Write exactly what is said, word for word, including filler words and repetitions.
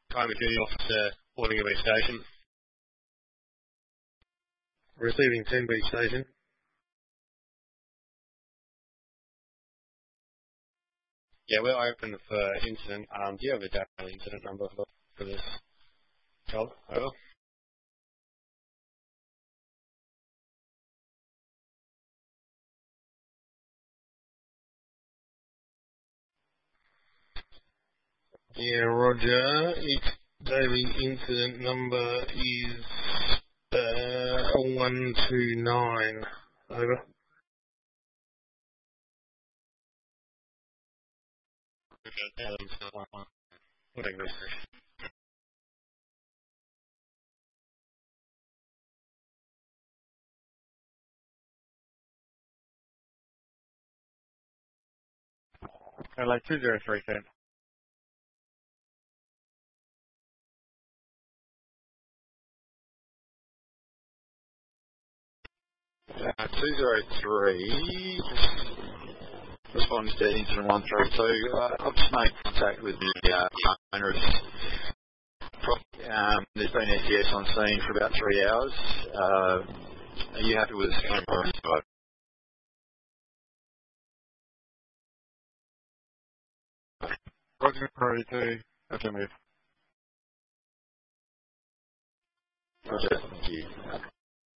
Time of duty officer, boarding of a station. Receiving ten B station. Yeah, we're open for incident. Um, do you have a daily incident number for, for this job? Over. Yeah, roger. Each daily incident number is uh, one two nine. Over. Okay, yeah, that's the one. Whatever. Hello, two zero three ten. Uh, two zero three, responding to incident one three two. Uh, I've just made contact with the uh, owner. Um, there's been S E S on scene for about three hours. Uh, are you happy with the scope? Roger, Pro two, F M F. Roger, thank you.